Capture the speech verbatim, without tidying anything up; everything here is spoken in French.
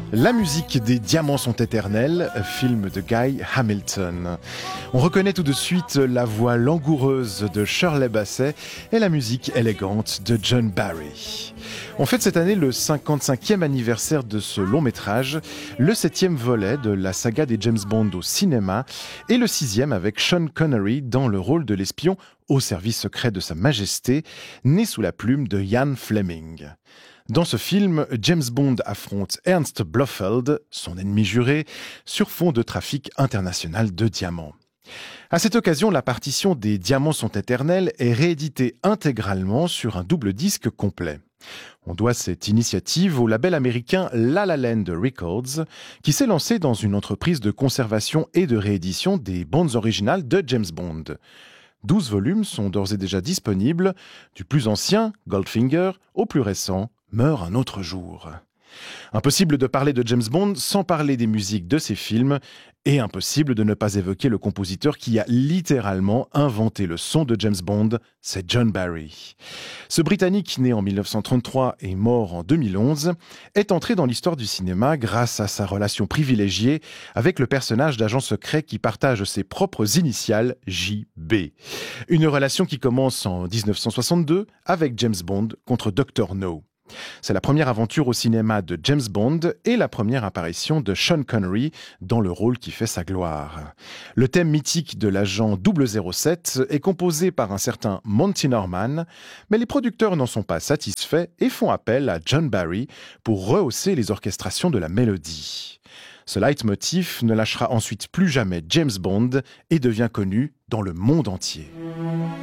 La musique des Diamants sont éternels, film de Guy Hamilton. On reconnaît tout de suite la voix langoureuse de Shirley Bassey et la musique élégante de John Barry. On fête cette année le cinquante-cinquième anniversaire de ce long métrage, le septième volet de la saga des James Bond au cinéma et le sixième avec Sean Connery dans le rôle de l'espion au service secret de Sa Majesté, né sous la plume de Ian Fleming. Dans ce film, James Bond affronte Ernst Blofeld, son ennemi juré, sur fond de trafic international de diamants. À cette occasion, la partition des Diamants sont éternels est rééditée intégralement sur un double disque complet. On doit cette initiative au label américain La La Land Records, qui s'est lancé dans une entreprise de conservation et de réédition des bandes originales de James Bond. douze volumes sont d'ores et déjà disponibles, du plus ancien, Goldfinger, au plus récent, Meurt un autre jour. Impossible de parler de James Bond sans parler des musiques de ses films, et impossible de ne pas évoquer le compositeur qui a littéralement inventé le son de James Bond, c'est John Barry. Ce Britannique, né en dix-neuf cent trente-trois et mort en deux mille onze, est entré dans l'histoire du cinéma grâce à sa relation privilégiée avec le personnage d'agent secret qui partage ses propres initiales J B. Une relation qui commence en dix-neuf cent soixante-deux avec James Bond contre docteur No. C'est la première aventure au cinéma de James Bond et la première apparition de Sean Connery dans le rôle qui fait sa gloire. Le thème mythique de l'agent double zéro sept est composé par un certain Monty Norman, mais les producteurs n'en sont pas satisfaits et font appel à John Barry pour rehausser les orchestrations de la mélodie. Ce leitmotiv ne lâchera ensuite plus jamais James Bond et devient connu dans le monde entier.